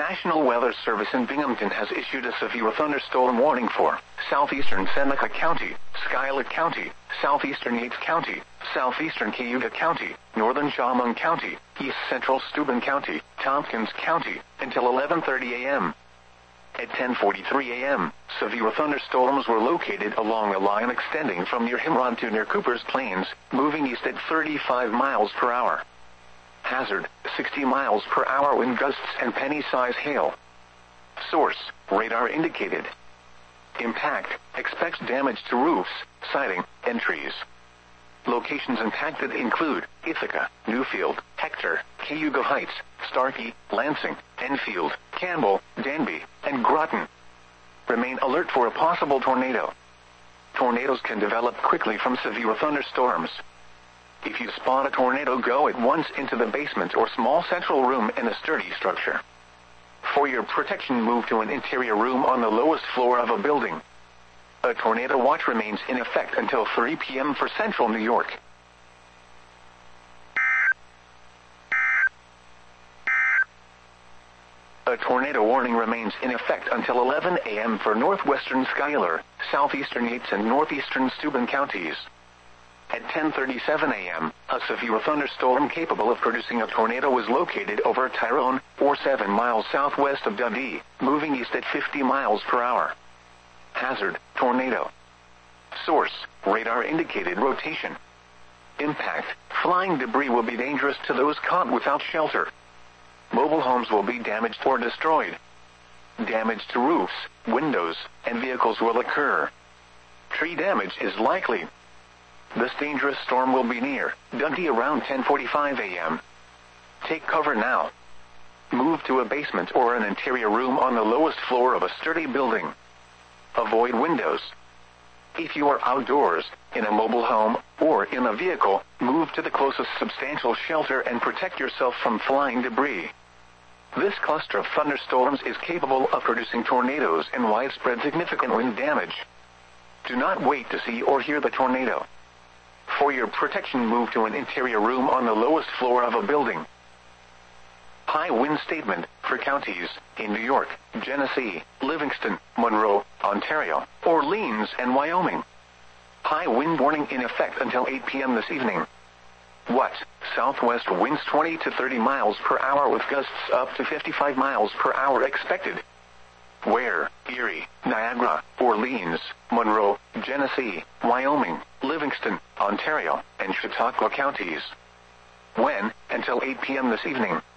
National Weather Service in Binghamton has issued a severe thunderstorm warning for southeastern Seneca County, Schuyler County, southeastern Yates County, southeastern Cayuga County, northern Chemung County, east central Steuben County, Tompkins County, until 11:30 a.m. At 10:43 a.m., severe thunderstorms were located along a line extending from near Himron to near Cooper's Plains, moving east at 35 miles per hour. Hazard, 60 miles per hour wind gusts and penny-size hail. Source, radar indicated. Impact, expects damage to roofs, siding, and trees. Locations impacted include Ithaca, Newfield, Hector, Cayuga Heights, Starkey, Lansing, Enfield, Campbell, Danby, and Groton. Remain alert for a possible tornado. Tornadoes can develop quickly from severe thunderstorms. If you spot a tornado, go at once into the basement or small central room in a sturdy structure. For your protection, move to an interior room on the lowest floor of a building. A tornado watch remains in effect until 3 p.m. for central New York. A tornado warning remains in effect until 11 a.m. for northwestern Schuyler, southeastern Yates, and northeastern Steuben counties. At 10:37 a.m., a severe thunderstorm capable of producing a tornado was located over Tyrone, or 7 miles southwest of Dundee, moving east at 50 miles per hour. Hazard, tornado. Source, radar indicated rotation. Impact, flying debris will be dangerous to those caught without shelter. Mobile homes will be damaged or destroyed. Damage to roofs, windows, and vehicles will occur. Tree damage is likely. This dangerous storm will be near Dundee around 10:45 a.m. Take cover now. Move to a basement or an interior room on the lowest floor of a sturdy building. Avoid windows. If you are outdoors, in a mobile home, or in a vehicle, move to the closest substantial shelter and protect yourself from flying debris. This cluster of thunderstorms is capable of producing tornadoes and widespread significant wind damage. Do not wait to see or hear the tornado. For your protection, move to an interior room on the lowest floor of a building. High wind statement for counties in New York, Genesee, Livingston, Monroe, Ontario, Orleans, and Wyoming. High wind warning in effect until 8 p.m. this evening. What? Southwest winds 20 to 30 miles per hour with gusts up to 55 miles per hour expected. Where? Erie, Niagara, Orleans, Monroe, Genesee, Wyoming, Livingston, Ontario, and Chautauqua counties. When? Until 8 p.m. this evening.